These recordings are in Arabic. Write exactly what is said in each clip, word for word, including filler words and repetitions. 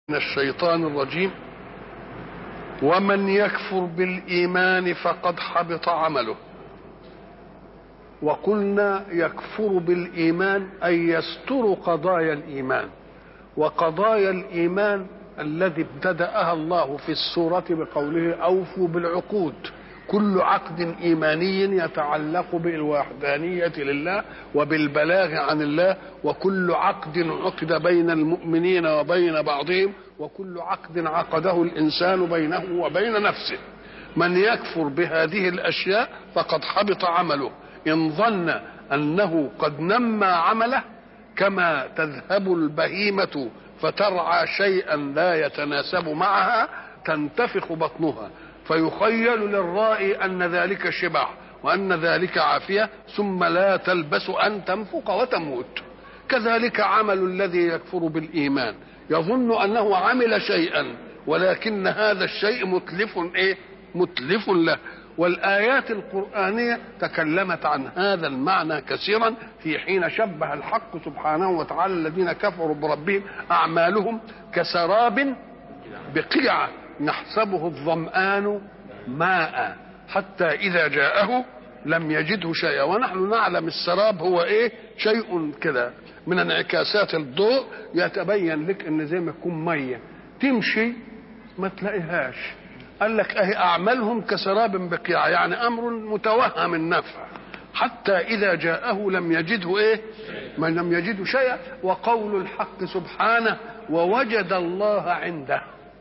من الشيطان الرجيم. ومن يكفر بالإيمان فقد حبط عمله. وقلنا يكفر بالإيمان أي يستر قضايا الإيمان، وقضايا الإيمان الذي ابتدأها الله في السورة بقوله أوفوا بالعقود. كل عقد إيماني يتعلق بالوحدانية لله وبالبلاغ عن الله، وكل عقد عقد بين المؤمنين وبين بعضهم، وكل عقد عقده الإنسان بينه وبين نفسه. من يكفر بهذه الأشياء فقد حبط عمله، إن ظن أنه قد نمى عمله كما تذهب البهيمة فترعى شيئا لا يتناسب معها تنتفخ بطنها، فيخيل للرائي أن ذلك شبع وأن ذلك عافية، ثم لا تلبس أن تنفق وتموت. كذلك عمل الذي يكفر بالإيمان، يظن أنه عمل شيئا ولكن هذا الشيء متلف إيه؟ متلف له. والآيات القرآنية تكلمت عن هذا المعنى كثيرا، في حين شبه الحق سبحانه وتعالى الذين كفروا بربهم أعمالهم كسراب بقيعة يحسبه الظمآن ماء حتى إذا جاءه لم يجده شيئا. ونحن نعلم السراب هو إيه؟ شيء كده من انعكاسات الضوء يتبين لك إن زي ما يكون مية تمشي ما تلاقيهاش. قال لك أهي أعمالهم كسراب بقيعة، يعني أمر متوهم النفع حتى إذا جاءه لم يجده إيه؟ ما لم يجده شيئا. وقول الحق سبحانه ووجد الله عنده،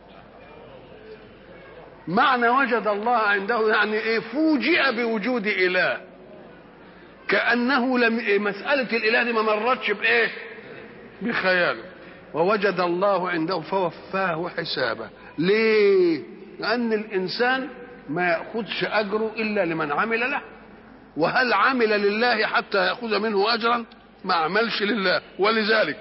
معنى وجد الله عنده يعني ايه؟ فوجئ بوجود اله، كأنه لم مسألة الاله دي ما مرتش بايه؟ بخياله. ووجد الله عنده فوفاه حسابه. ليه؟ لأن الإنسان ما يأخذش أجره إلا لمن عمل له. وهل عمل لله حتى يأخذ منه أجرا؟ ما عملش لله. ولذلك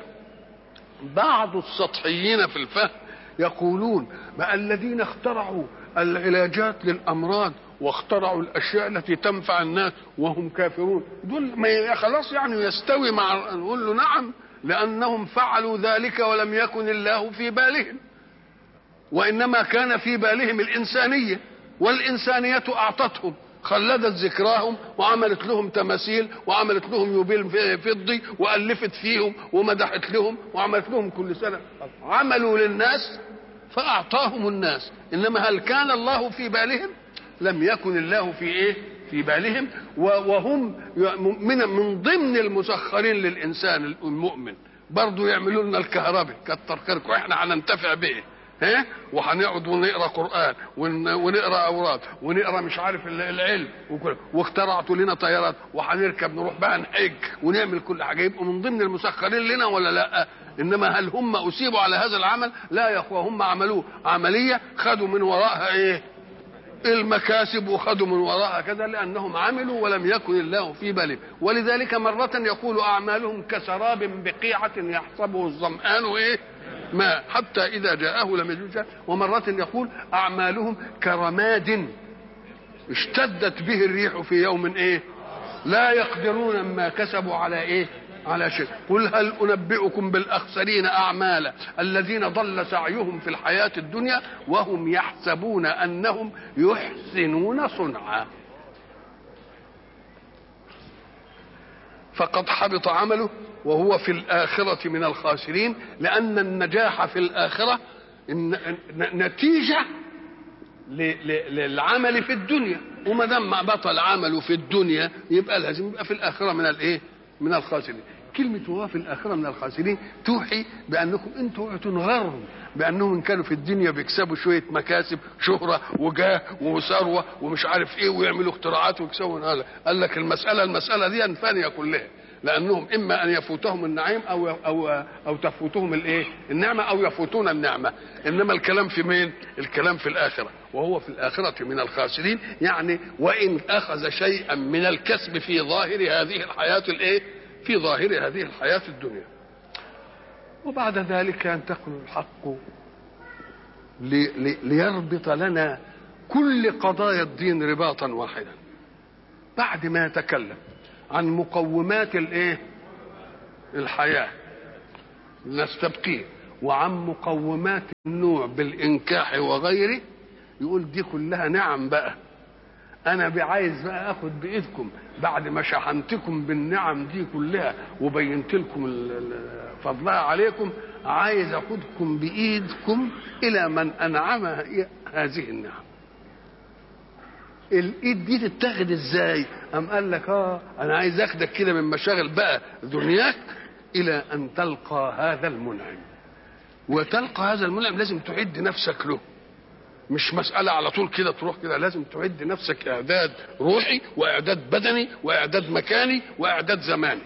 بعض السطحيين في الفهم يقولون ما الذين اخترعوا العلاجات للأمراض واخترعوا الأشياء التي تنفع الناس وهم كافرون، دول ما خلاص يعني يستوي مع. نقول له نعم، لأنهم فعلوا ذلك ولم يكن الله في بالهم، وإنما كان في بالهم الإنسانية، والإنسانية أعطتهم، خلدت ذكراهم وعملت لهم تماثيل وعملت لهم يوبيل فضي وألفت فيهم ومدحت لهم وعملت لهم كل سنة. عملوا للناس فأعطاهم الناس، إنما هل كان الله في بالهم؟ لم يكن الله في إيه؟ في بالهم. وهم من من ضمن المسخرين للإنسان المؤمن برضو يعملوا لنا الكهرباء، كتر خيركم احنا هننتفع به، ها؟ وهنقعد ونقرا قرآن ونقرا أوراد ونقرا مش عارف العلم، واخترعتوا لنا طيارات وهنركب نروح بقى نحج ونعمل كل حاجة. يبقوا من ضمن المسخرين لنا ولا لا؟ إنما هل هم أصيبوا على هذا العمل؟ لا يا أخوة، هم عملوه عملية خدوا من وراءها إيه؟ المكاسب، وخدوا من وراءها كذا، لأنهم عملوا ولم يكن الله في بالهم. ولذلك مرة يقول أعمالهم كسراب بقيعة يحسبه الظمآن إيه؟ ما حتى إذا جاءه لم يجده شيئا. ومرة يقول أعمالهم كرماد اشتدت به الريح في يوم إيه؟ لا يقدرون ما كسبوا على إيه؟ على شيء. قل هل أنبئكم بالأخسرين أعمالا الذين ضل سعيهم في الحياة الدنيا وهم يحسبون أنهم يحسنون صنعا. فقد حبط عمله وهو في الآخرة من الخاسرين، لأن النجاح في الآخرة نتيجة للعمل في الدنيا، وما دام بطل عمله في الدنيا يبقى لازم يبقى في الآخرة من الإيه؟ من الخاسرين. كلمة هو في الآخرة من الخاسرين توحي بأنكم أنتم تنغروا بأنهم كانوا في الدنيا بيكسبوا شوية مكاسب، شهرة وجاه وثروة ومش عارف إيه، ويعملوا اختراعات ويكسبوا هذا. قال لك المسألة المسألة دي فانية كلها، لأنهم إما أن يفوتهم النعيم أو أو أو تفوتهم الإيه؟ النعمة، أو يفوتون النعمة. إنما الكلام في مين؟ الكلام في الآخرة. وهو في الآخرة من الخاسرين، يعني وإن أخذ شيئا من الكسب في ظاهر هذه الحياة الإيه؟ في ظاهر هذه الحياة الدنيا. وبعد ذلك ينتقل الحق لي لي ليربط لنا كل قضايا الدين رباطا واحدا. بعد ما يتكلم عن مقومات الايه؟ الحياة نستبقيه، وعن مقومات النوع بالإنكاح وغيره، يقول دي كلها نعم بقى. أنا بعايز بقى أخد بإيدكم بعد ما شحنتكم بالنعم دي كلها وبينت لكم فضلها عليكم، عايز أخدكم بإيدكم إلى من أنعم هذه النعم. الإيد دي تتاخد إزاي؟ أم قال لك آه أنا عايز أخدك كده من مشاغل بقى دنياك إلى أن تلقى هذا المنعم. وتلقى هذا المنعم لازم تعد نفسك له، مش مسألة على طول كده تروح كده، لازم تعد نفسك إعداد روحي وإعداد بدني وإعداد مكاني وإعداد زماني.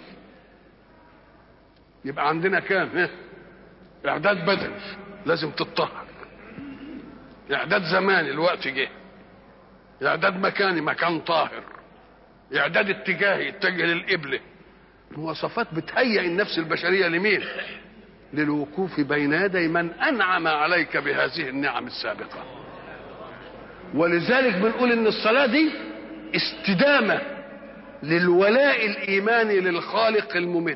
يبقى عندنا كام؟ إعداد بدني لازم تتطهر، إعداد زماني الوقت جه، إعداد مكاني مكان طاهر، إعداد اتجاهي اتجه للقبلة. مواصفات بتهيئ النفس البشرية لمين؟ للوقوف بين يدي من أنعم عليك بهذه النعم السابقة. ولذلك بنقول إن الصلاة دي استدامة للولاء الإيماني للخالق الممد،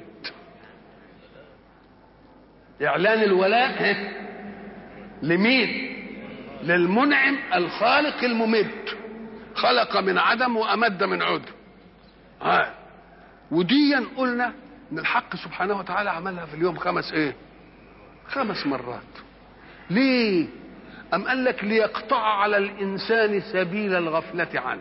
إعلان الولاء لمين؟ للمنعم الخالق الممد، خلق من عدم وأمد من عدم. آه. وديا قلنا ان الحق سبحانه وتعالى عملها في اليوم خمس ايه؟ خمس مرات. ليه؟ أم قال لك ليقطع على الإنسان سبيل الغفلة عنه.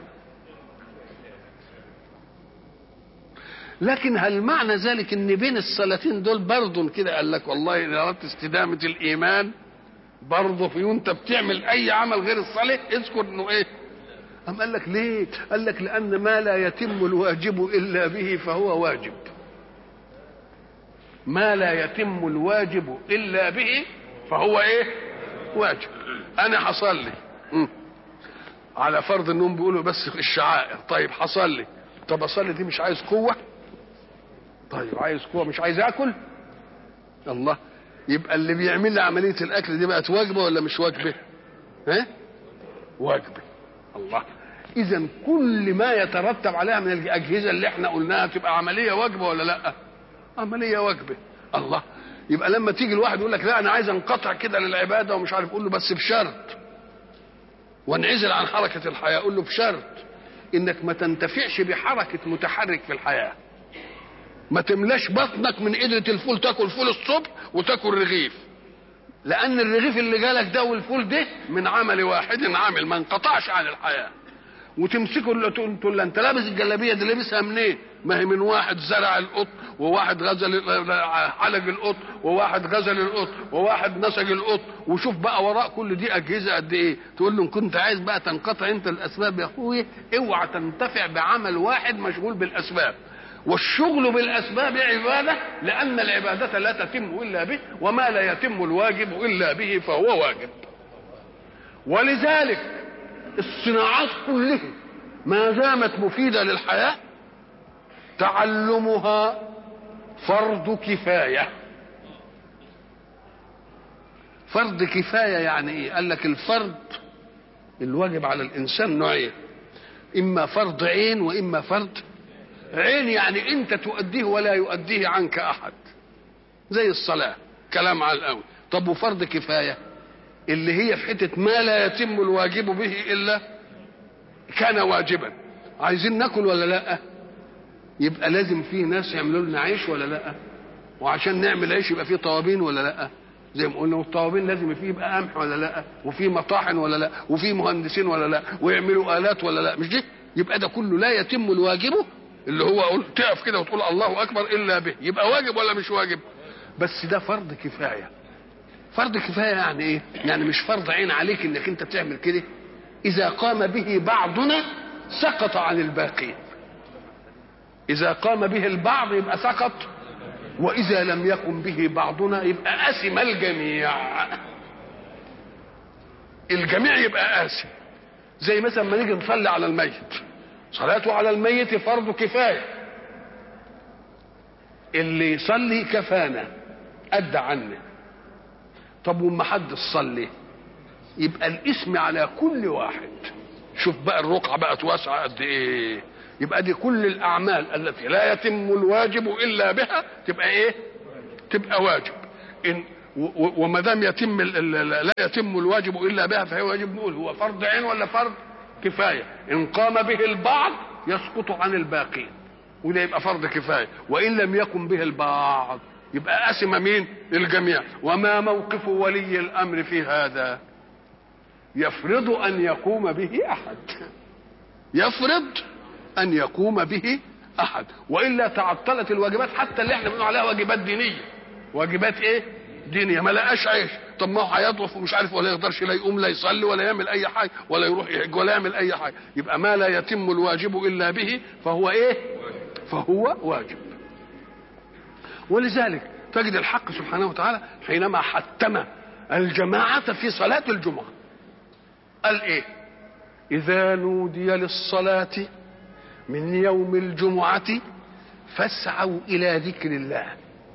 لكن هل معنى ذلك ان بين الصلاتين دول برضه كده قال لك والله إذا أردت استدامة الإيمان برضه في وانت بتعمل أي عمل غير الصلاة اذكر انه ايه؟ أم قال لك ليه؟ قال لك لأن ما لا يتم الواجب إلا به فهو واجب. ما لا يتم الواجب إلا به فهو إيه؟ واجب. أنا حصلي على فرض النوم بيقولوا بس الشعائر، طيب حصلي، طب أصلي دي مش عايز قوة؟ طيب عايز قوة مش عايز أكل؟ الله، يبقى اللي بيعمل لي عملية الأكل دي بقت واجبة ولا مش واجبة؟ ها؟ واجبة. الله، إذا كل ما يترتب عليها من الأجهزة اللي احنا قلناها تبقى عملية واجبة ولا لأ؟ عملية واجبة. الله، يبقى لما تيجي الواحد يقول لك لا أنا عايز أنقطع كده للعبادة ومش عارف، قول له بس بشرط، وانعزل عن حركة الحياة، قول له بشرط إنك ما تنتفعش بحركة متحرك في الحياة. ما تملاش بطنك من قدرة الفول، تاكل فول الصبح وتاكل رغيف، لأن الرغيف اللي جالك ده والفول ده من عمل واحد عامل، ما انقطعش عن الحياة. وتمسكه اللي تقول له انت لابس الجلابيه دي لابسها منين؟ ما هي من واحد زرع القط، وواحد غزل حلق القط، وواحد غزل القط، وواحد نسج القط، وشوف بقى وراء كل دي اجهزه قد ايه. تقول له ان كنت عايز بقى تنقطع انت الاسباب يا اخويا، اوعى تنتفع بعمل واحد مشغول بالاسباب. والشغل بالاسباب عباده، لان العباده لا تتم الا به، وما لا يتم الواجب الا به فهو واجب. ولذلك الصناعات كلها ما دامت مفيدة للحياة تعلمها فرض كفاية. فرض كفاية يعني ايه؟ قال لك الفرض الواجب على الإنسان نوعين، إما فرض عين وإما فرض عين، يعني أنت تؤديه ولا يؤديه عنك أحد، زي الصلاة كلام على الأول. طب وفرض كفاية اللي هي في حتة ما لا يتم الواجب به إلا كان واجبا. عايزين ناكل ولا لا؟ يبقى لازم فيه ناس يعملوا لنا عيش ولا لا؟ وعشان نعمل عيش يبقى فيه طوابين ولا لا؟ زي ما قلنا، والطوابين لازم فيه يبقى قمح ولا لا؟ وفيه مطاحن ولا لا؟ وفيه مهندسين ولا لا؟ ويعملوا آلات ولا لا؟ مش دي؟ يبقى ده كله لا يتم الواجب اللي هو قول تقف كده وتقول الله أكبر إلا به، يبقى واجب ولا مش واجب؟ بس ده فرض كفاية. فرض كفاية يعني ايه؟ يعني مش فرض عين عليك انك انت تعمل كده، اذا قام به بعضنا سقط عن الباقين. اذا قام به البعض يبقى سقط، واذا لم يقم به بعضنا يبقى آثم الجميع. الجميع يبقى آثم. زي مثلا ما نيجي نصلي على الميت، صلاته على الميت فرض كفاية، اللي يصلي كفانا أدى عنه. طب وما حد صلي يبقى الاسم على كل واحد. شوف بقى الرقعة بقت واسعة قد ايه. يبقى دي كل الاعمال التي لا يتم الواجب الا بها تبقى ايه؟ تبقى واجب. إن وما دام يتم لا يتم الواجب الا بها فهو واجب. نقول هو فرض عين ولا فرض كفايه؟ ان قام به البعض يسقط عن الباقين وده يبقى فرض كفايه، وان لم يقم به البعض يبقى أثم مين؟ الجميع. وما موقف ولي الامر في هذا؟ يفرض ان يقوم به احد، يفرض ان يقوم به احد، والا تعطلت الواجبات حتى اللي احنا بنقول عليها واجبات دينيه. واجبات ايه؟ دينيه. ما لقاش عيش، طب ما هو هيضعف ومش عارف ولا يقدرش لا يقوم لا يصلي ولا يعمل اي حاجه ولا يروح يحج ولا يعمل اي حاجه. يبقى ما لا يتم الواجب الا به فهو ايه؟ فهو واجب. ولذلك تجد الحق سبحانه وتعالى حينما حتم الجماعه في صلاه الجمعه قال ايه؟ اذا نودي للصلاه من يوم الجمعه فاسعوا الى ذكر الله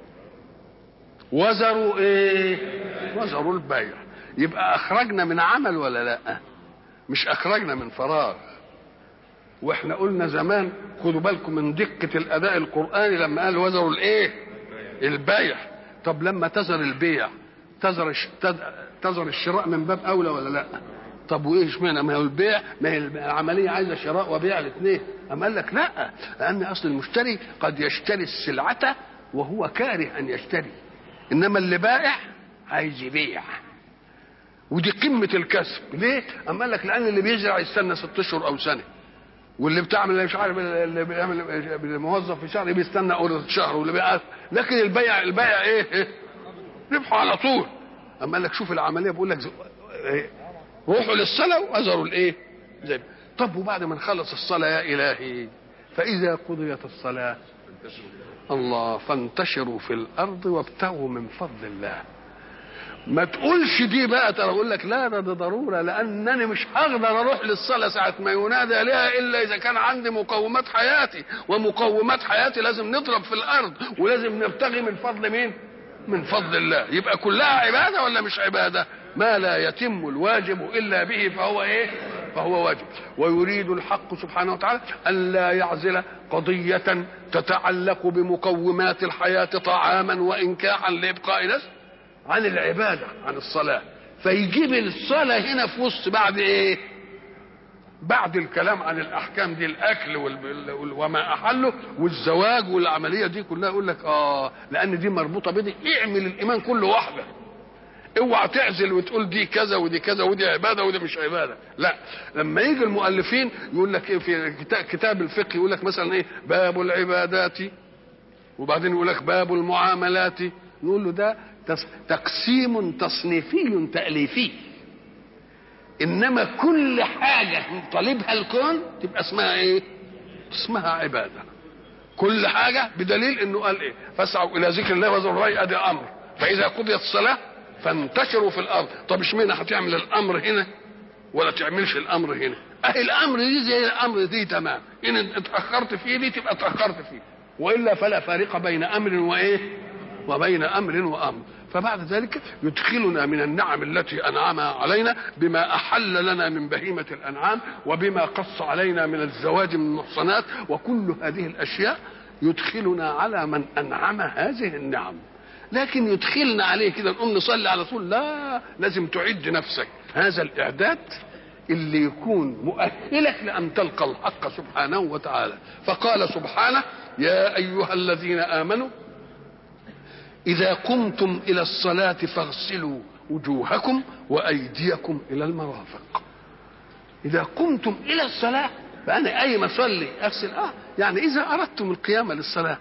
وذروا ايه؟ وذروا البيع. يبقى اخرجنا من عمل ولا لا؟ مش اخرجنا من فراغ. واحنا قلنا زمان خدوا بالكم من دقه الاداء القراني لما قال وذروا الايه؟ البيع. طب لما تذر البيع تذر تذر الشراء من باب اولى ولا لا؟ طب وايه اشمعنى؟ ما هو البيع ما هي العمليه عايزه شراء وبيع الاثنين. اما قال لك لا، لان اصل المشتري قد يشتري السلعه وهو كاره ان يشتري، انما اللي بائع عايز يبيع، ودي قمه الكسب. ليه؟ اما قال لك لان اللي بيزرع يستنى ست اشهر او سنه، واللي بتعمل مش عارف اللي بيعمل الموظف في شهر بيستنى اول شهر، واللي بيع. لكن البيع البيع ايه؟ ربحه على طول. اما قال لك شوف العمليه بيقول لك روحوا للصلاه واذروا الايه؟ زي. طب وبعد ما نخلص الصلاه يا الهي فاذا قضيت الصلاه الله فانتشروا في الارض وابتغوا من فضل الله. ما تقولش دي بقى، ترى اقول لك لا ده, ده ضروره، لانني مش هقدر اروح للصلاه ساعه ما ينادى لها الا اذا كان عندي مقومات حياتي، ومقومات حياتي لازم نضرب في الارض ولازم نبتغي من فضل مين؟ من فضل الله. يبقى كلها عباده ولا مش عباده؟ ما لا يتم الواجب الا به فهو ايه؟ فهو واجب. ويريد الحق سبحانه وتعالى ان لا يعزل قضيه تتعلق بمقومات الحياه طعاما وانكاحا لابقاء نسل عن العباده، عن الصلاه. فيجيب الصلاه هنا في وسط بعد ايه؟ بعد الكلام عن الاحكام دي، الاكل وما احله والزواج والعمليه دي كلها، يقول لك اه لان دي مربوطه بدي. اعمل الايمان كله واحده، اوعى تعزل وتقول دي كذا ودي كذا ودي عباده ودي مش عباده. لا، لما يجي المؤلفين يقول لك ايه في كتاب الفقه، يقول لك مثلا ايه؟ باب العبادات، وبعدين يقول لك باب المعاملات. نقول له ده تقسيم تصنيفي تأليفي، انما كل حاجه طالبها الكون تبقى اسمها ايه؟ اسمها عباده. كل حاجه بدليل انه قال ايه؟ فاسعوا الى ذكر الله وذروا البيع. ادي امر. فاذا قضيت الصلاه فانتشروا في الارض. طب اشمعنى هتعمل الامر هنا ولا تعملش الامر هنا؟ اهي الامر دي زي الامر دي تمام، ان اتاخرت فيه دي تبقى اتاخرت فيه، والا فلا فارق بين امر وايه؟ وبين امر وامر. فبعد ذلك يدخلنا من النعم التي انعمها علينا بما احل لنا من بهيمه الانعام، وبما قص علينا من الزواج من المحصنات، وكل هذه الاشياء يدخلنا على من انعم هذه النعم. لكن يدخلنا عليه كده نقوم نصلي على طول؟ لا، لازم تعد نفسك هذا الاعداد اللي يكون مؤهلك لان تلقى الحق سبحانه وتعالى. فقال سبحانه: يا ايها الذين امنوا إذا قمتم إلى الصلاة فاغسلوا وجوهكم وأيديكم إلى المرافق. إذا قمتم إلى الصلاة، فأنا أي ما أصلي أغسل. آه يعني إذا أردتم القيام للصلاة،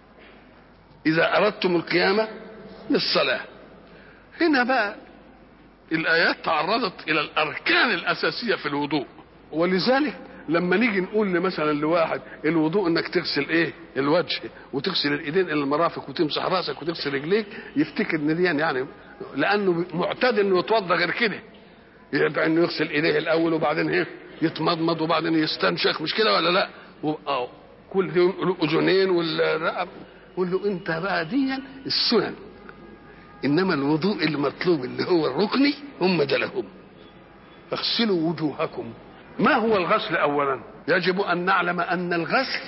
إذا أردتم القيام للصلاة. هنا بقى الآيات تعرضت إلى الأركان الأساسية في الوضوء. ولذلك لما نيجي نقول مثلا لواحد الوضوء انك تغسل ايه؟ الوجه وتغسل الايدين الى المرافق وتمسح راسك وتغسل رجليك، يفتكر ان دي يعني لانه معتاد انه يتوضا غير كده، يبقى انه يغسل ايديه الاول وبعدين ايه؟ يتمضمض وبعدين يستنشق، مش كده ولا لا؟ اه كل الاذنين والرقب. قول له انت بقى دي السنن، انما الوضوء المطلوب اللي هو الركني هم ده لهم. اغسلوا وجوهكم. ما هو الغسل؟ اولا يجب ان نعلم ان الغسل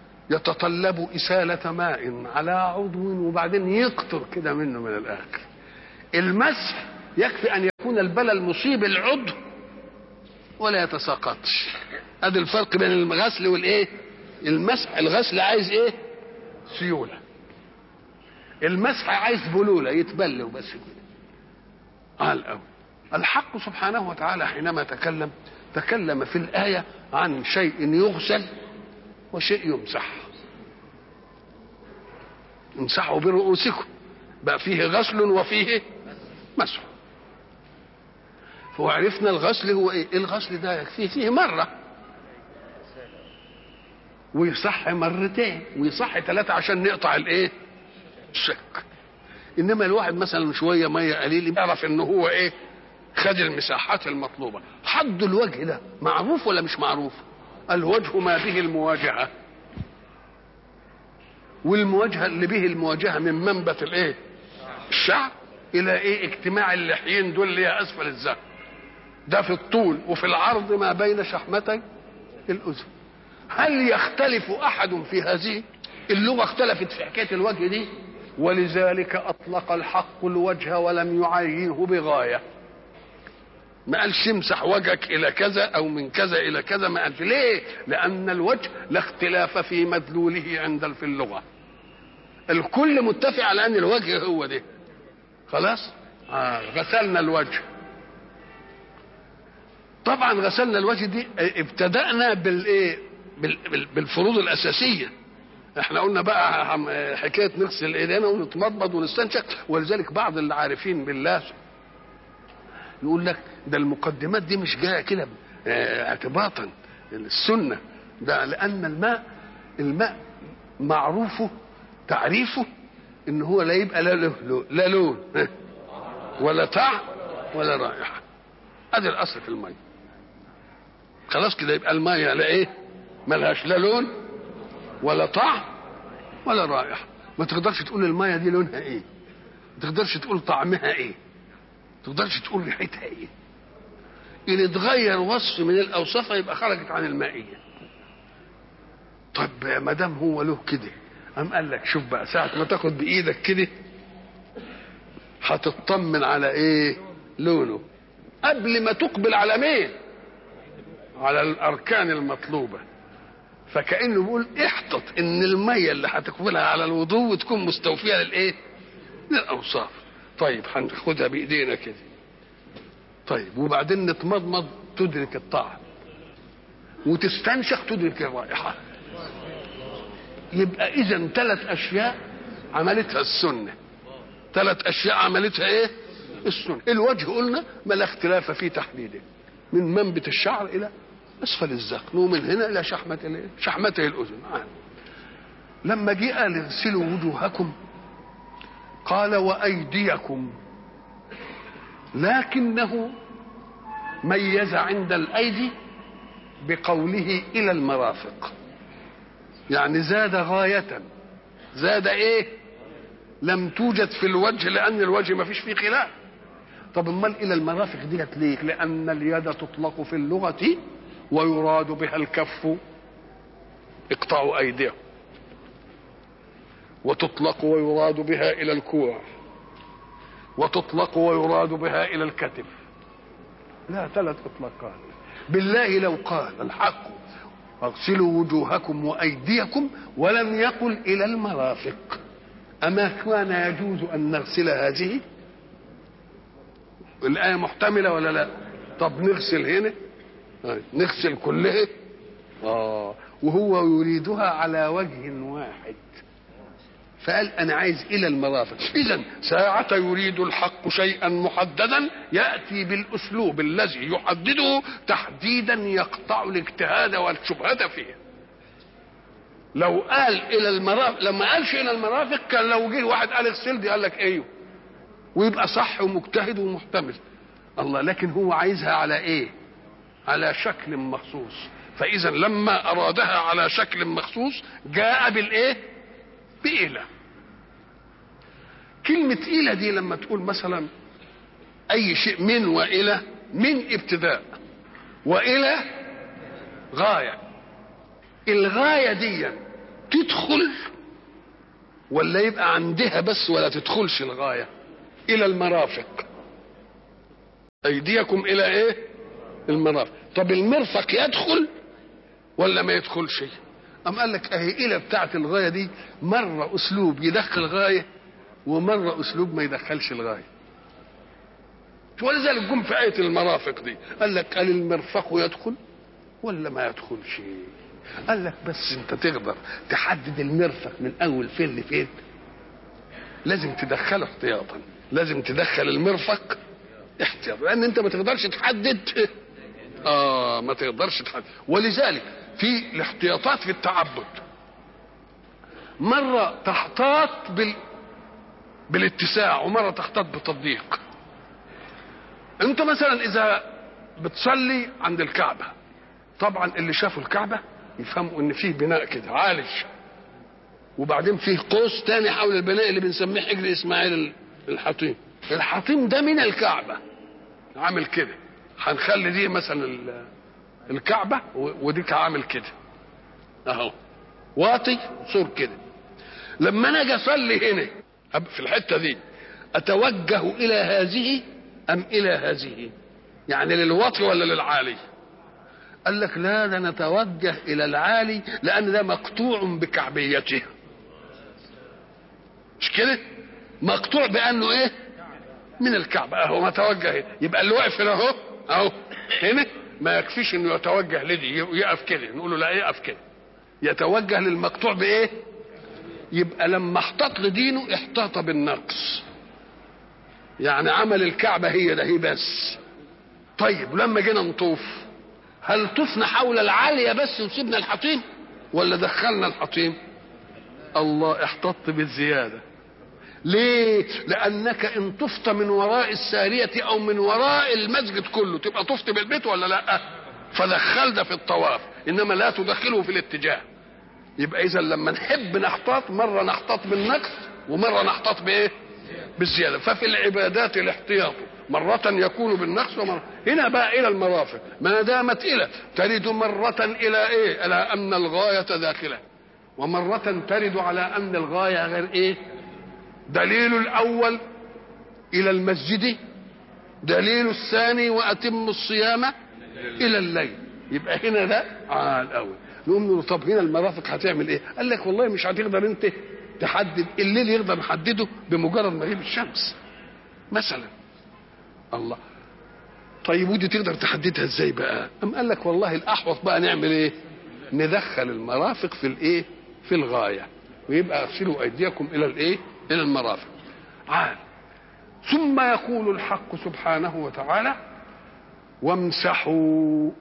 يتطلب اسالة ماء على عضو وبعدين يقطر كده منه من الاخر. المسح يكفي ان يكون البلل مصيب العضو ولا يتساقطش. ادي الفرق بين الغسل والايه؟ المسح. الغسل عايز ايه؟ سيوله. المسح عايز بلوله يتبل وبس كده. على الاول الحق سبحانه وتعالى حينما تكلم تكلم في الايه عن شيء يغسل وشيء يمسح. امسحوا برؤوسكم، بقى فيه غسل وفيه مسح. وعرفنا الغسل هو ايه؟ الغسل ده يكفيه فيه مره ويصح مرتين ويصح ثلاثه عشان نقطع الايه؟ الشك. انما الواحد مثلا شويه ميه قليل يعرف ان هو ايه؟ خد المساحات المطلوبه. حد الوجه ده معروف ولا مش معروف؟ الوجه ما به المواجهه، والمواجهه اللي به المواجهه من منبت الايه؟ الشعر الى ايه؟ اجتماع اللحيين دول اللي هي اسفل الذقن. ده في الطول وفي العرض ما بين شحمتي الاذن. هل يختلف احد في هذه؟ اللغه اختلفت في حكايه الوجه دي، ولذلك اطلق الحق الوجه ولم يعينه بغايه. ما قالش امسح وجهك الى كذا او من كذا الى كذا، ما قالش. ليه؟ لان الوجه لا اختلاف في مدلوله عند في اللغه. الكل متفق على ان الوجه هو ده. خلاص؟ آه غسلنا الوجه. طبعا غسلنا الوجه دي ابتدأنا بالايه؟ بالفروض الاساسيه. احنا قلنا بقى حكايه نغسل ايدينا ونتمضمض ونستنشق، ولذلك بعض اللي عارفين بالله يقول لك ده المقدمات دي مش جايه كده اعتباطا السنه، ده لان الماء الماء معروفه تعريفه ان هو لا يبقى لا له لا لون ولا طعم ولا رائحه. ادي الاصل في الميه. خلاص كده يبقى الميه لا ايه؟ ملهاش لا لون ولا طعم ولا رائحه. ما تقدرش تقول الميه دي لونها ايه، ما تقدرش تقول طعمها ايه، ما تقدرش تقول ريحتها ايه. ان اتغير وصف من الاوصاف يبقى خرجت عن المائيه. طب ما دام هو له كده، قام قال لك شوف بقى ساعه ما تاخد بايدك كده هتطمن على ايه؟ لونه، قبل ما تقبل على مين؟ على الاركان المطلوبه. فكانه بيقول احتط ان الميه اللي هتقبلها على الوضوء تكون مستوفيه للايه؟ للاوصاف. طيب هناخدها بايدينا كده. طيب وبعدين نتمضمض تدرك الطعم، وتستنشق تدرك الرائحه. يبقى اذا ثلاث اشياء عملتها السنه. ثلاث اشياء عملتها ايه؟ السنه. الوجه قلنا ما لا اختلاف في تحديده، من منبت الشعر الى اسفل الذقن، ومن هنا الى شحمه شحمته الاذن. آه. لما جاء قال اغسلوا وجوهكم قال وايديكم، لكنه ميز عند الايدي بقوله الى المرافق، يعني زاد غايه. زاد ايه؟ لم توجد في الوجه لان الوجه ما فيش فيه خلاف. طب امال الى المرافق ديت ليه؟ لان اليد تطلق في اللغه ويراد بها الكف، اقطعوا ايديهم، وتطلق ويراد بها الى الكوع، وتطلق ويراد بها الى الكتف. لا، ثلاث اطلاقات. بالله لو قال الحق اغسلوا وجوهكم وايديكم ولم يقل الى المرافق، اما كان يجوز ان نغسل هذه؟ الايه محتمله ولا لا؟ طب نغسل هنا، نغسل كلها. اه وهو يريدها على وجه واحد، فقال انا عايز الى المرافق. اذا ساعة يريد الحق شيئا محددا ياتي بالاسلوب الذي يحدده تحديدا يقطع الاجتهاد والشبهة فيه. لو قال الى المرافق، لما قالش الى المرافق كان لو جه واحد قال اغسل دي قال لك ايوه ويبقى صح ومجتهد ومحتمل الله، لكن هو عايزها على ايه؟ على شكل مخصوص. فاذا لما ارادها على شكل مخصوص جاء بالايه؟ بإلى. كلمة إلى دي لما تقول مثلا أي شيء من وإلى، من ابتداء وإلى غاية، الغاية دي تدخل ولا يبقى عندها بس ولا تدخلش الغاية؟ الى المرافق، ايديكم الى ايه؟ المرافق. طب المرفق يدخل ولا ما يدخلش؟ ام قال لك اهي الى بتاعه الغايه دي مره اسلوب يدخل غايه ومره اسلوب ما يدخلش الغايه. ولذلك جم في ايه المرافق دي قال لك قال المرفق يدخل ولا ما يدخلش؟ قال لك بس انت تقدر تحدد المرفق من اول فين لفين؟ لازم تدخله احتياطا، لازم تدخل المرفق احتياطا، لان انت ما تقدرش تحدد. اه ما تقدرش تحدد. ولذلك في الاحتياطات في التعبد مره تحتاط بال بالاتساع ومره تحتاط بالتضييق. انت مثلا اذا بتصلي عند الكعبه، طبعا اللي شافوا الكعبه يفهموا ان فيه بناء كده عالي، وبعدين فيه قوس تاني حول البناء اللي بنسميه حجر اسماعيل الحطيم. الحطيم ده من الكعبه عامل كده، هنخلي دي مثلا الكعبه وديك عامل كده اهو واطي صور كده. لما انا اجي اصلي هنا في الحته دي اتوجه الى هذه ام الى هذه؟ يعني للواطي ولا للعالي؟ قال لك لا، ده نتوجه الى العالي لان ده مقطوع بكعبيته، مش كده؟ مقطوع بانه ايه؟ من الكعبه اهو متوجه. يبقى اللي واقف هنا اهو اهو هنا ما يكفيش انه يتوجه لدي يقف كده، نقول له لا يقف كده، يتوجه للمقطوع بايه؟ يبقى لما احتاط لدينه احتاط بالنقص، يعني عمل الكعبه هي ده هي بس. طيب لما جينا نطوف هل طفنا حول العاليه بس وسيبنا الحطيم ولا دخلنا الحطيم؟ الله احتط بالزياده. ليه؟ لانك ان طفت من وراء الساريه او من وراء المسجد كله تبقى طفت بالبيت ولا لا؟ فدخل ده في الطواف، انما لا تدخله في الاتجاه. يبقى اذا لما نحب نحتاط مره نحتاط بالنقص ومره نحتاط بايه؟ بالزياده. ففي العبادات الاحتياط مرة يكون بالنقص ومرة. هنا بقى إلى المرافق ما دامت إلى ترد مرة إلى إيه؟ إلى أن الغاية داخلة، ومرة ترد على أن الغاية غير إيه؟ دليل الأول إلى المسجد، دليل الثاني وأتم الصيام إلى الليل. يبقى هنا ده آه الأول. نقوم نقول طب هنا المرافق هتعمل إيه؟ قال لك والله مش هتقدر أنت تحدد، الليل يقدر نحدده بمجرد مغيب الشمس مثلا. الله، طيب ودي تقدر تحددها ازاي بقى؟ ام قال لك والله الاحوط بقى نعمل ايه؟ ندخل المرافق في الايه؟ في الغايه، ويبقى اغسلوا ايديكم الى الايه؟ الى المرافق. عال. ثم يقول الحق سبحانه وتعالى وامسحوا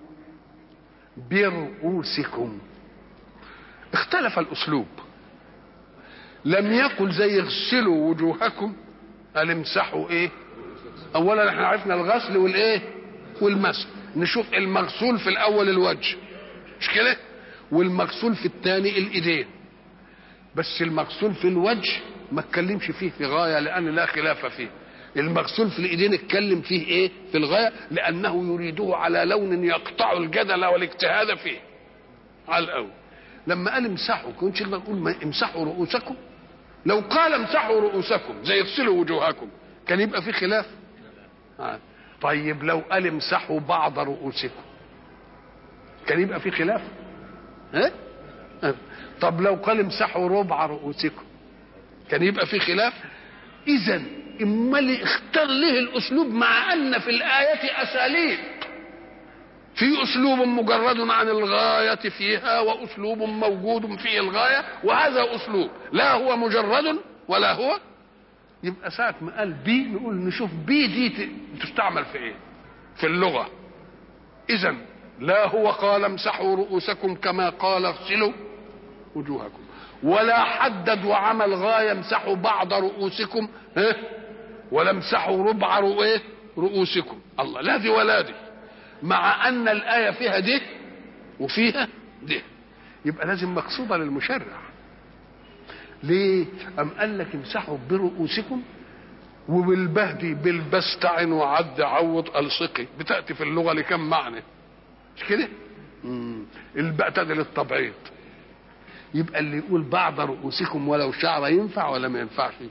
برؤوسكم. اختلف الاسلوب، لم يقل زي اغسلوا وجوهكم، قال امسحوا ايه؟ اولا احنا عرفنا الغسل والايه؟ والمسح. نشوف المغسول في الاول الوجه مش كده، والمغسول في الثاني الايدين. بس المغسول في الوجه ما اتكلمش فيه في غايه لان لا خلاف فيه. المغسول في الايدين اتكلم فيه ايه؟ في الغايه، لانه يريده على لون يقطع الجدل والاجتهاد فيه على الاول. لما قال امسحوا كنتش نقدر نقول امسحوا رؤوسكم؟ لو قال امسحوا رؤوسكم زي اغسلوا وجوهكم كان يبقى في خلاف. آه. طيب لو قال امسحوا بعض رؤوسكم كان يبقى في خلاف. ها؟ آه. طب لو قال امسحوا ربع رؤوسكم كان يبقى في خلاف. اذا اما اللي اختار له الاسلوب، مع ان في الايه اساليب، في اسلوب مجرد عن الغايه فيها واسلوب موجود فيه الغايه، وهذا اسلوب لا هو مجرد ولا هو. يبقى ساعة ما قال بي نقول نشوف بي دي تستعمل في ايه في اللغة. اذا لا هو قال امسحوا رؤوسكم كما قال اغسلوا وجوهكم، ولا حدد وعمل غاية امسحوا بعض رؤوسكم ها، ولا امسحوا ربع رؤوسكم. الله، لا دي ولا دي، مع ان الآية فيها دي وفيها دي، يبقى لازم مقصودة للمشرع. ليه؟ أم قال لك امسحوا برؤوسكم، وبالبهدي بالبستعن وعد عوض الصقي بتأتي في اللغة لكم معنى مش كده؟ الباء تدل للتبعيض. يبقى اللي يقول بعض رؤوسكم ولو شعر ينفع ولا ما ينفعش؟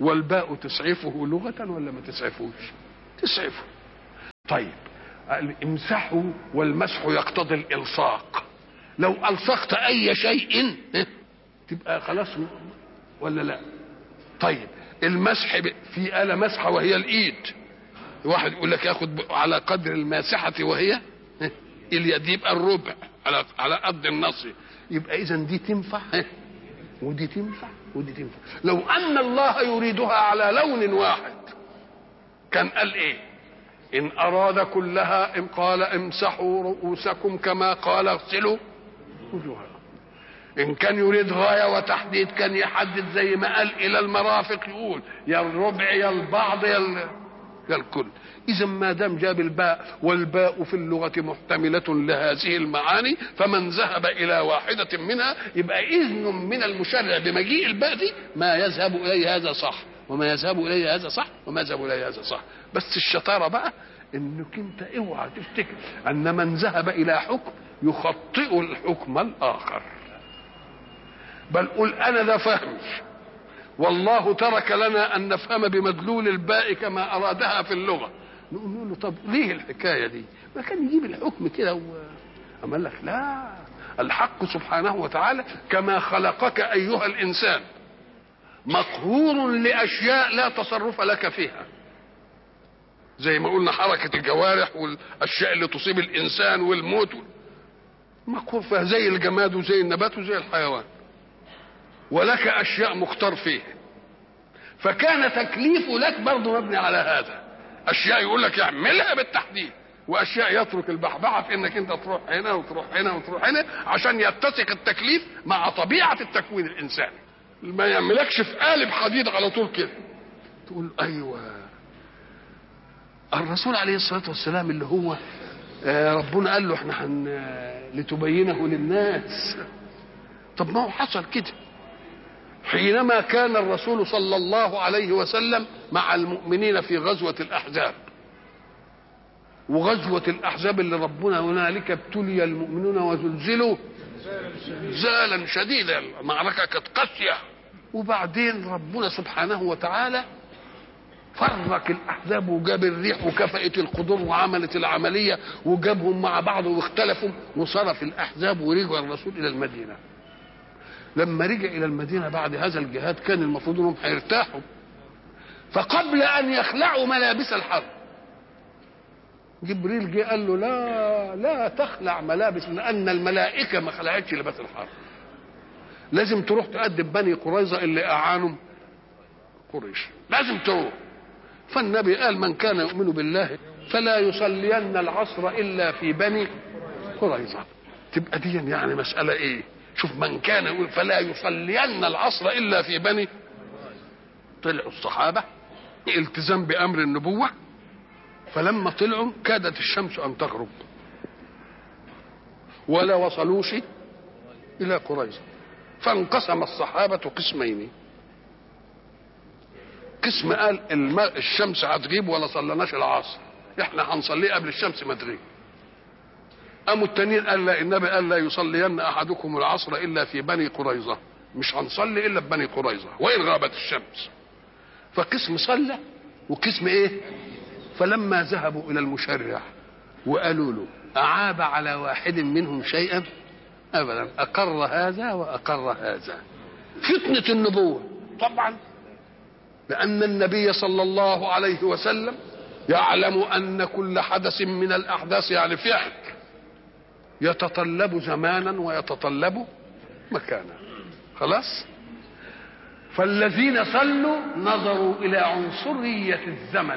والباء تسعفه لغة ولا ما تسعفوش؟ تسعفه. طيب امسحوا والمسح يقتضي الالصاق، لو الصقت اي شيء تبقى خلاص ولا لا؟ طيب المسح في آلة مسحة وهي الايد، واحد يقول لك ياخد على قدر الماسحة وهي اليد يبقى الربع على على قد النصي، يبقى اذا دي تنفع ودي تنفع ودي تنفع. لو ان الله يريدها على لون واحد كان قال ايه؟ ان اراد كلها ان قال امسحوا رؤوسكم كما قال اغسلوا وجوهكم. ان كان يريد غايه وتحديد كان يحدد زي ما قال الى المرافق، يقول يا الربع يا البعض يا يا الكل. اذا ما دام جاب الباء، والباء في اللغه محتمله لهذه المعاني، فمن ذهب الى واحده منها يبقى اذن من المشرع بمجيء الباء دي ما يذهب اليه هذا صح وما يذهب اليه هذا صح وما يذهب اليه هذا صح. بس الشطاره بقى انك انت اوعى تفتكر ان من ذهب الى حكم يخطئ الحكم الاخر، بل قل انا ذا فهم والله ترك لنا ان نفهم بمدلول الباء كما ارادها في اللغه. نقول له طب ليه الحكايه دي؟ ما كان يجيب الحكم كده و... اما لك لا، الحق سبحانه وتعالى كما خلقك ايها الانسان مقهور لاشياء لا تصرف لك فيها، زي ما قلنا حركه الجوارح والاشياء اللي تصيب الانسان والموت مقهور فيها، زي الجماد وزي النبات وزي الحيوان، ولك اشياء مختار فيها، فكان تكليفه لك برضه مبني على هذا. اشياء يقول لك يعملها بالتحديد، واشياء يترك البحبحه في انك انت تروح هنا وتروح هنا وتروح هنا عشان يتسق التكليف مع طبيعه التكوين الانساني. ما يعملكش في قالب حديد على طول كده تقول ايوه. الرسول عليه الصلاه والسلام اللي هو ربنا قال له احنا هن لتبينه للناس، طب ما هو حصل كده حينما كان الرسول صلى الله عليه وسلم مع المؤمنين في غزوة الأحزاب، وغزوة الأحزاب اللي ربنا هنالك ابتلي المؤمنون وزلزلوا زالا شديدا، المعركة كانت قاسية، وبعدين ربنا سبحانه وتعالى فرق الأحزاب وجاب الريح وكفأت القدور وعملت العملية وجابهم مع بعض واختلفوا وصرف الأحزاب ورجع الرسول إلى المدينة. لما رجع الى المدينه بعد هذا الجهاد كان المفروض انهم هيرتاحوا، فقبل ان يخلعوا ملابس الحرب جبريل جه قال له لا لا تخلع ملابس، لان الملائكه ما خلعتش لباس الحرب، لازم تروح تأدب بني قريظه اللي اعانوا قريش، لازم تروح. فالنبي قال من كان يؤمن بالله فلا يصلين العصر الا في بني قريظه. تبقى دي يعني مساله ايه؟ شوف من كان يقول فلا يصلين العصر الا في بني، طلعوا الصحابه التزام بامر النبوه، فلما طلعوا كادت الشمس ان تغرب ولا وصلوش الى قريظه، فانقسم الصحابه قسمين، قسم قال الشمس هتغيب ولا صلناش العصر احنا هنصليه قبل الشمس ما تغيب، قاموا التانيين قال لا، النبي قال لا يصلين احدكم العصر الا في بني قريظه، مش هنصلي الا في بني قريظه وان غابت الشمس. فقسم صلى وقسم ايه؟ فلما ذهبوا الى المشرع وقالوا له اعاب على واحد منهم شيئا ابدا، اقر هذا واقر هذا. فتنه النبوه طبعا، لان النبي صلى الله عليه وسلم يعلم ان كل حدث من الاحداث يعني فعل يتطلب زمانا ويتطلب مكانا، خلاص. فالذين صلوا نظروا الى عنصرية الزمن،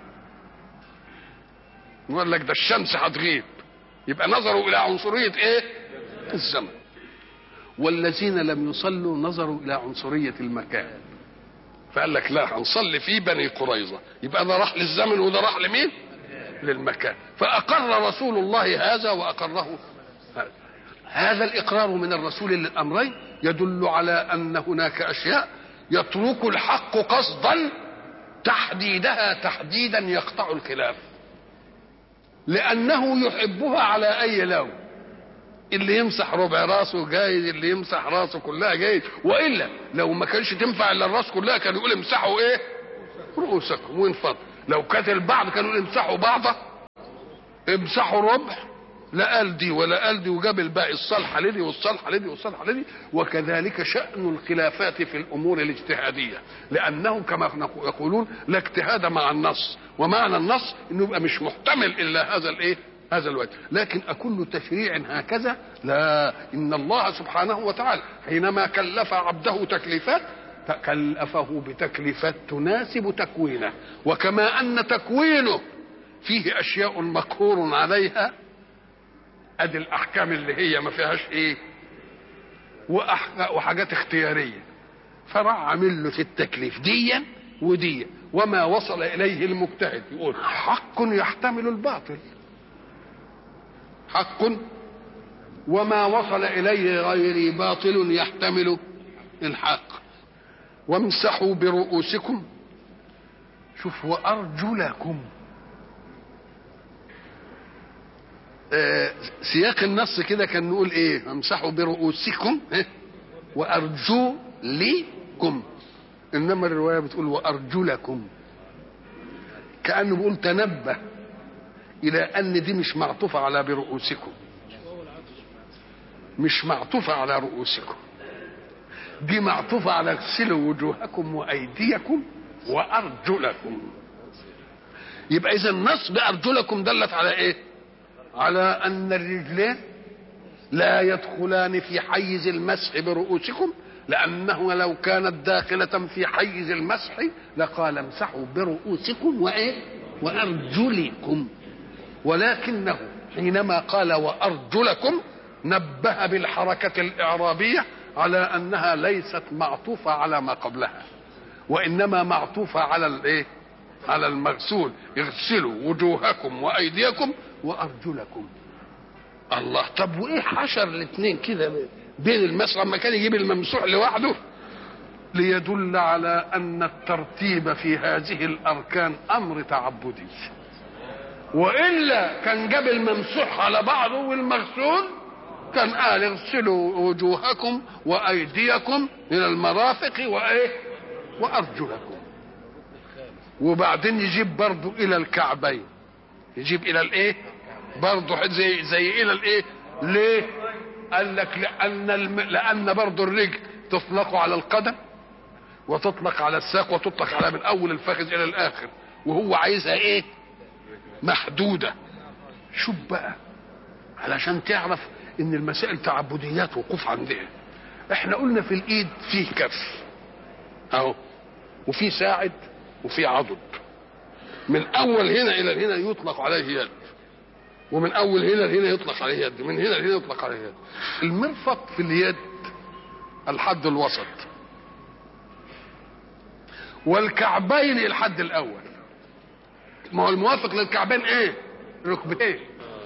يقول لك ده الشمس هتغيب يبقى نظروا الى عنصرية ايه؟ الزمن. والذين لم يصلوا نظروا الى عنصرية المكان، فقال لك لا هنصلي في بني قريظة، يبقى ده راح للزمن وده راح لمين؟ للمكان. فأقر رسول الله هذا وأقره هذا. هذا الإقرار من الرسول للأمرين يدل على أن هناك أشياء يترك الحق قصدا تحديدها تحديدا يقطع الخلاف، لأنه يحبها على أي لون. اللي يمسح ربع راسه جايز، اللي يمسح راسه كلها جايز، والا لو ما كانش تنفع الا الراس كلها كانوا يقول امسحوا ايه؟ رؤوسكم وانفض. لو كانت البعض كانوا يقول امسحوا بعضه، امسحوا ربع، لا قال دي ولا قال دي، وجاب الباقي الصالحه لدي والصالحه لدي والصالحه لدي. وكذلك شأن الخلافات في الامور الاجتهاديه، لانه كما يقولون لا اجتهاد مع النص، ومعنى النص انه يبقى مش محتمل الا هذا الايه؟ هذا الوجه. لكن أكل تشريع هكذا؟ لا، إن الله سبحانه وتعالى حينما كلف عبده تكليفات كلفه بتكليفات تناسب تكوينه، وكما أن تكوينه فيه أشياء مقهور عليها، أدي الأحكام اللي هي ما فيهاش إيه، وحاجات اختيارية، فراح عامل له في التكليف ديا وديا. وما وصل إليه المجتهد يقول حق يحتمل الباطل، حق، وما وصل إليه غيري باطل يحتمل الحق. وامسحوا برؤوسكم، شوف، وأرجلكم. آه سياق النص كده كان نقول ايه؟ امسحوا برؤوسكم وأرجلكم، انما الرواية بتقول وأرجلكم، كأنه بيقول تنبه إلى أن دي مش معطوفة على برؤوسكم، مش معطوفة على رؤوسكم، دي معطوفة على اغسلوا وجوهكم وأيديكم وأرجلكم. يبقى إذا النص بأرجلكم دلت على إيه؟ على أن الرجلين لا يدخلان في حيز المسح برؤوسكم، لأنه لو كانت داخلة في حيز المسح لقال امسحوا برؤوسكم وإيه؟ وأرجلكم. ولكنه حينما قال وأرجلكم نبه بالحركة الإعرابية على أنها ليست معطوفة على ما قبلها، وإنما معطوفة على الإيه؟ على المغسول، اغسلوا وجوهكم وأيديكم وأرجلكم. الله، طب وإيه حشر الاثنين كده بين المسح لما كان يجيب الممسوح لوحده؟ ليدل على أن الترتيب في هذه الأركان أمر تعبدي، وإلا كان جاب الممسوح على بعضه والمغسول كان قال اغسلوا وجوهكم وأيديكم من المرافق وإيه؟ وأرجلكم. وبعدين يجيب برضه إلى الكعبين، يجيب إلى الإيه؟ برضه زي زي إلى الإيه؟ ليه؟ قال لك لأن الم... لأن برضه الرجل تطلق على القدم وتطلق على الساق وتطلق على من أول الفخذ إلى الآخر، وهو عايزها إيه؟ محدودة. شوف بقى، علشان تعرف ان المسائل تعبديات وقوف عندها. احنا قلنا في الايد فيه كف اهو، وفي ساعد وفي عضد، من اول هنا الى هنا يطلق عليه يد، ومن اول هنا لهنا يطلق عليه يد، من هنا لهنا يطلق عليه يد. المرفق في اليد الحد الوسط، والكعبين الحد الاول. ما هو الموافق للكعبين ايه؟ ركبتين.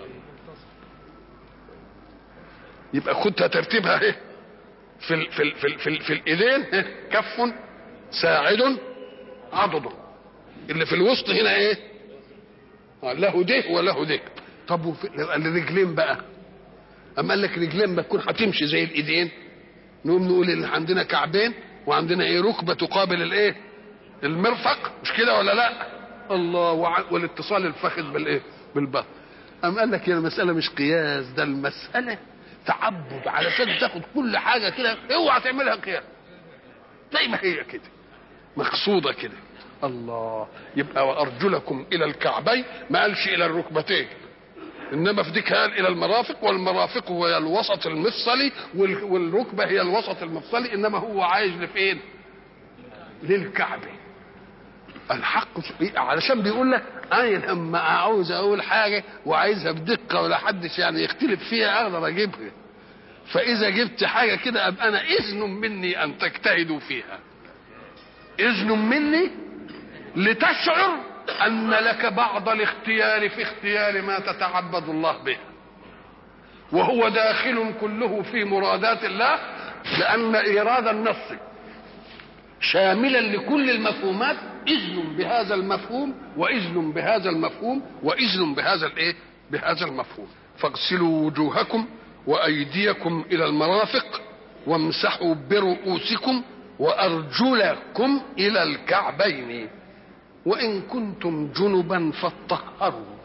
يبقى خدها ترتيبها ايه؟ في ال في ال في ال في, ال في الايدين إيه؟ كف ساعد عضد، اللي في الوسط هنا ايه؟ له ده وله ده. طب الرجلين بقى، اما قال لك رجلين ما تكون هتمشي زي الايدين، نقوم نقول ان عندنا كعبين وعندنا ايه؟ ركبه تقابل الايه؟ المرفق، مش كده ولا لا؟ الله، والاتصال الفخذ بالايه؟ بالبطن. أم قال لك يا المسألة مش قياس، ده المسألة تعبد، علشان تاخد كل حاجة كده اوعى تعملها قياس، زي ما هي كده مقصودة كده. الله، يبقى وأرجلكم إلى الكعبين، ما قالش إلى الركبتين، إنما في ديك قال إلى المرافق، والمرافق هي الوسط المفصلي والركبة هي الوسط المفصلي، إنما هو عايز لفين؟ للكعبة. الحق علشان بيقول لك انا لما عاوز اقول حاجه وعايزها بدقه ولا حدش يعني يختلف فيها اقدر اجيبها، فاذا جبت حاجه كده ابقى انا اذن مني ان تجتهدوا فيها، اذن مني لتشعر ان لك بعض الاختيار في اختيار ما تتعبد الله به، وهو داخل كله في مرادات الله، لان ايراد النص شاملا لكل المفهومات، إذن بهذا المفهوم وإذن بهذا المفهوم وإذن بهذا الإيه؟ بهذا المفهوم. فاغسلوا وجوهكم وأيديكم إلى المرافق وامسحوا برؤوسكم وأرجلكم إلى الكعبين وإن كنتم جنبا فاطهروا